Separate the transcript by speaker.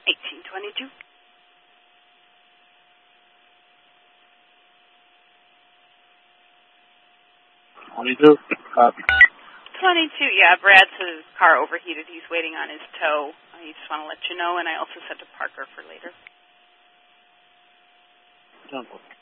Speaker 1: 1822.
Speaker 2: 22.
Speaker 1: 22, yeah. Brad's car overheated. He's waiting on his tow. I just want to let you know, and I also sent to Parker for later.
Speaker 2: Done.